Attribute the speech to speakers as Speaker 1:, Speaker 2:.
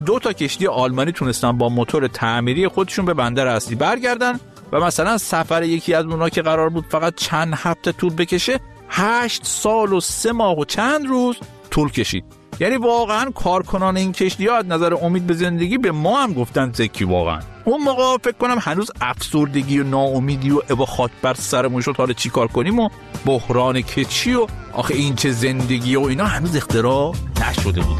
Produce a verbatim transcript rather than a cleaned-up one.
Speaker 1: دو تا کشتی آلمانی تونستن با موتور تعمیری خودشون به بندر اصلی برگردن و مثلا سفر یکی از اونها که قرار بود فقط چند هفته طول بکشه هشت سال و سه ماه و چند روز طول کشید. یعنی واقعا کارکنان این کشتی ها از نظر امید به زندگی به ما هم گفتن زکی. واقعا اون موقع فکر کنم هنوز افسردگی و ناامیدی و ابا خاک بر سرمون شد حالا چی کار کنیم و بحران کچی و آخه این چه زندگی و اینا هنوز اختراع نشده بود.